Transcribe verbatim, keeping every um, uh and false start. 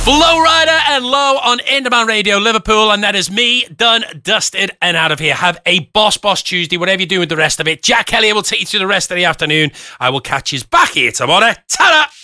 Flow Rider and Low on Indie Radio Liverpool, and that is me, done, dusted, and out of here. Have a boss boss Tuesday, whatever you do with the rest of it. Jack Elliott will take you through the rest of the afternoon. I will catch you back here tomorrow. Ta-da!